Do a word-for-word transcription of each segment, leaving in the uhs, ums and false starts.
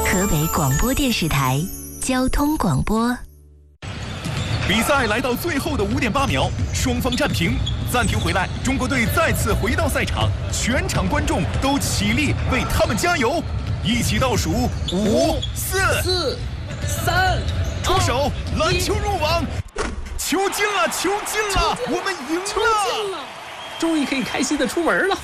河北广播电视台交通广播。 比赛来到最后的五点八秒，双方战平，暂停回来，中国队再次回到赛场，全场观众都起立为他们加油，一起倒数五、四、 四、三， 出手，篮球入网，球进了，球进了，我们赢了， 球进了，终于可以开心的出门了。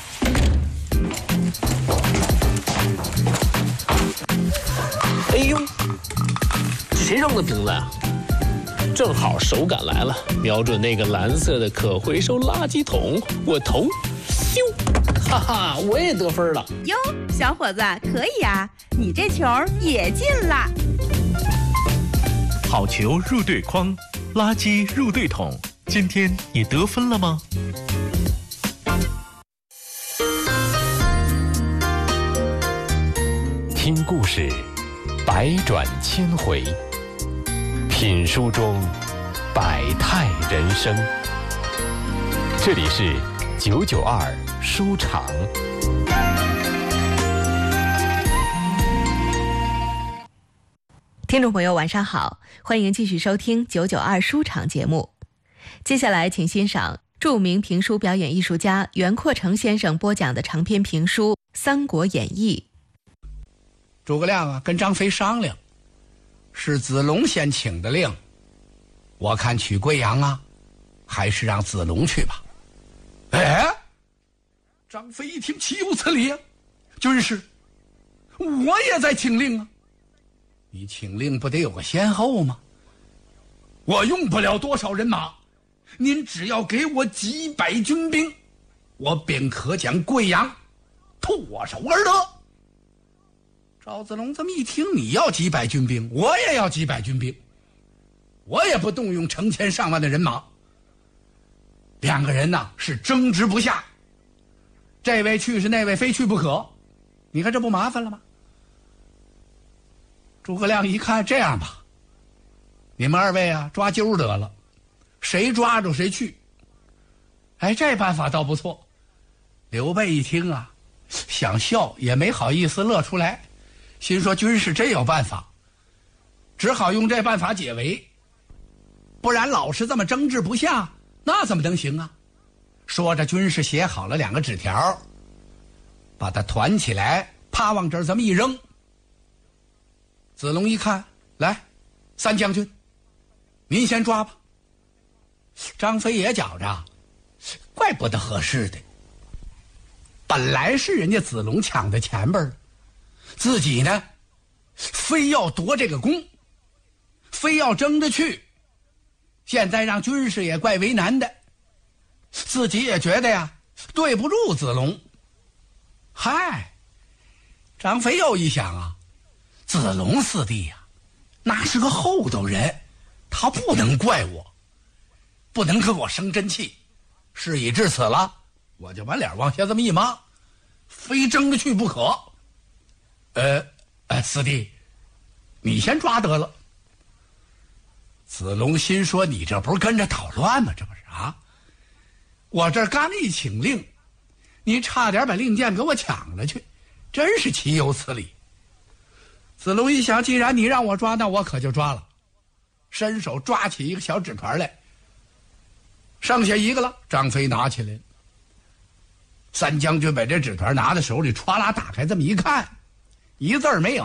哎呦，这谁扔的瓶子呀？正好手感来了，瞄准那个蓝色的可回收垃圾桶，我投，咻，哈哈，我也得分了。 哟，小伙子，可以啊，你这球也进了。 好球入对筐，垃圾入对桶，今天你得分了吗？ 听故事，百转千回。品书中百态人生，这里是九九二书场。 听众朋友晚上好，欢迎继续收听九九二书场节目。接下来请欣赏著名评书表演艺术家袁阔成先生播讲的长篇评书《三国演义》。 诸葛亮啊跟张飞商量，是子龙先请的令，我看取贵阳啊，还是让子龙去吧。哎，张飞一听，岂有此理啊！军师，我也在请令啊，你请令不得有个先后吗？我用不了多少人马，您只要给我几百军兵，我便可将贵阳唾手而得。赵子龙这么一听，你要几百军兵，我也要几百军兵，我也不动用成千上万的人马。两个人呢是争执不下，这位去是那位非去不可，你看这不麻烦了吗？诸葛亮一看，这样吧，你们二位啊抓阄得了，谁抓住谁去。哎，这办法倒不错。刘备一听啊，想笑也没好意思乐出来，心说军师真有办法，只好用这办法解围，不然老是这么争执不下，那怎么能行啊？说着，军师写好了两个纸条，把它团起来，啪往这儿这么一扔。子龙一看，来，三将军，您先抓吧。张飞也觉着，怪不得合适的，本来是人家子龙抢在前边的，自己呢非要夺这个功，非要争着去，现在让军师也怪为难的，自己也觉得呀对不住子龙。嗨，张飞又一想啊，子龙四弟呀那是个厚道人，他不能怪我，不能跟我生真气，事已至此了，我就把脸往下这么一抹，非争着去不可。呃呃，四弟，你先抓得了。子龙心说，你这不是跟着捣乱吗？这不是啊，我这刚一请令，你差点把令箭给我抢了去，真是岂有此理。子龙一想，既然你让我抓，那我可就抓了，伸手抓起一个小纸团来，剩下一个了，张飞拿起来了。三将军把这纸团拿在手里，歘啦打开，这么一看，一字儿没有。